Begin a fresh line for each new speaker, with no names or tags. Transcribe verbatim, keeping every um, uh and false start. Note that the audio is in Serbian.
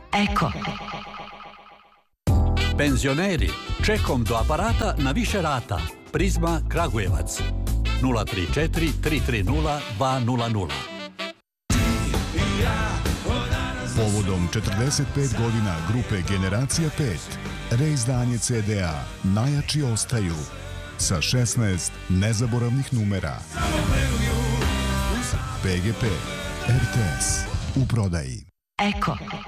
Eko.
Penzioneri, čekom do aparata na više rata. Prizma Kragujevac. nula tri četiri tri tri nula dva nula nula.
Povodom četrdeset pet godina grupe Generacija pet, reizdanje ce de a Najjači ostaju sa šesnaest nezaboravnih numera. pe ge pe, er te es u prodaji.
Eko.